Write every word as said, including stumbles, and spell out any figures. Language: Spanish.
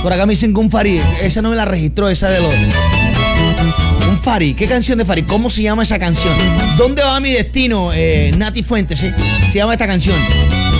Por acá me dicen que un Fari, esa no me la registró, esa de los... Un Fari, ¿qué canción de Fari? ¿Cómo se llama esa canción? ¿Dónde va mi destino? Eh, Nati Fuentes, ¿eh? Se llama esta canción.